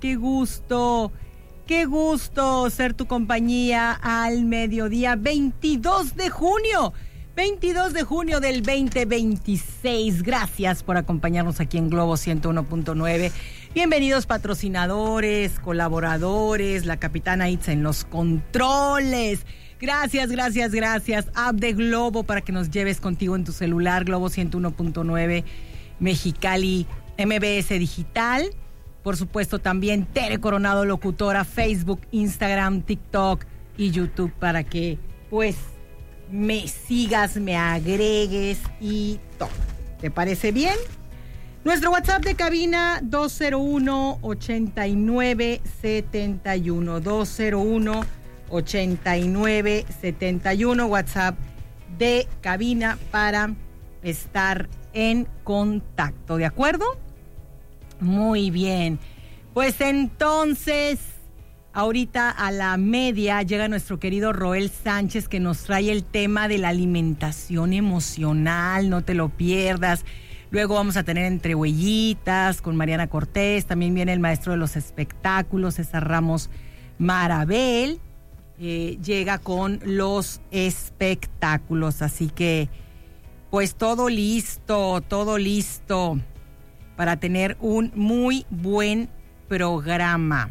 qué gusto ser tu compañía al mediodía, 22 de junio del 2026. Gracias por acompañarnos aquí en Globo 101.9. Bienvenidos patrocinadores, colaboradores, la capitana Itza en los controles. Gracias. App de Globo para que nos lleves contigo en tu celular, Globo 101.9, Mexicali, MBS Digital. Por supuesto también Tere Coronado Locutora, Facebook, Instagram, TikTok y YouTube para que pues me sigas, me agregues y todo. ¿Te parece bien? Nuestro WhatsApp de cabina 201-8971, 201-8971, WhatsApp de cabina para estar en contacto, ¿de acuerdo? Muy bien, pues entonces ahorita a la media llega nuestro querido Roel Sánchez que nos trae el tema de la alimentación emocional, no te lo pierdas. Luego vamos a tener Entre Huellitas con Mariana Cortés, también viene el maestro de los espectáculos, César Ramos Marabel, llega con los espectáculos, así que pues todo listo para tener un muy buen programa,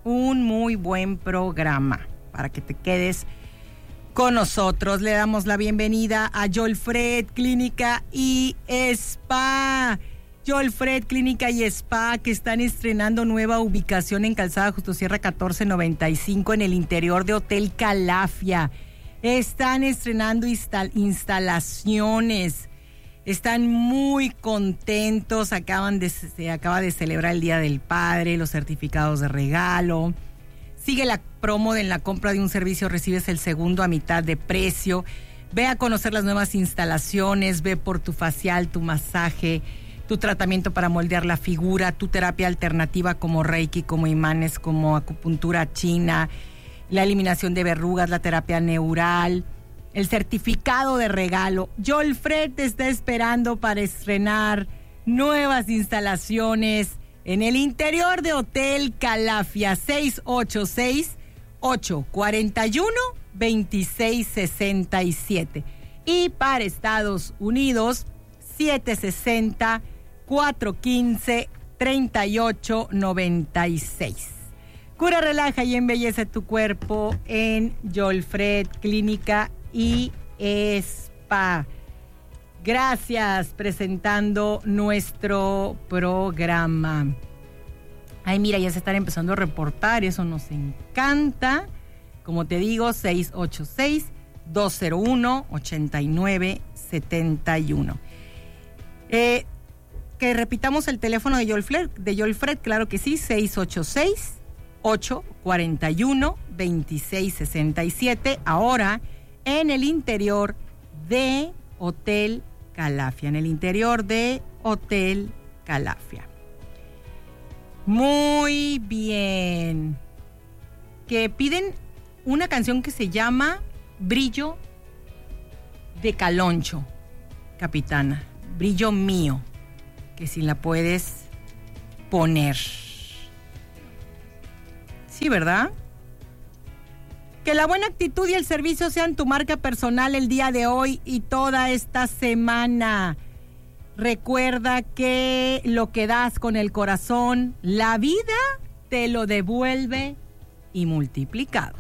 para que te quedes con nosotros. Le damos la bienvenida a Jolfred Clínica y Spa. Jolfred Clínica y Spa, que están estrenando nueva ubicación en Calzada Justo Sierra 1495 en el interior de Hotel Calafia. Están estrenando instalaciones. Están muy contentos, se acaba de celebrar el Día del Padre, los certificados de regalo. Sigue la promo de en la compra de un servicio recibes el segundo a mitad de precio. Ve a conocer las nuevas instalaciones, ve por tu facial, tu masaje, tu tratamiento para moldear la figura, tu terapia alternativa como Reiki, como imanes, como acupuntura china, la eliminación de verrugas, la terapia neural, el certificado de regalo. Jolfred te está esperando para estrenar nuevas instalaciones en el interior de Hotel Calafia. 686-841-2667. Y para Estados Unidos, 760-415-3896. Cura, relaja y embellece tu cuerpo en Jolfred Clínica y Spa. Gracias, presentando nuestro programa. Ay, mira, ya se están empezando a reportar, eso nos encanta. Como te digo, 686-201-8971. Que repitamos el teléfono de Jolfred, claro que sí, 686-841-2667. Ahora en el interior de Hotel Calafia, Muy bien. Que piden una canción que se llama Brillo de Caloncho, capitana. Brillo mío, que si la puedes poner. Sí, ¿verdad? Que la buena actitud y el servicio sean tu marca personal el día de hoy y toda esta semana. Recuerda que lo que das con el corazón, la vida te lo devuelve y multiplicado.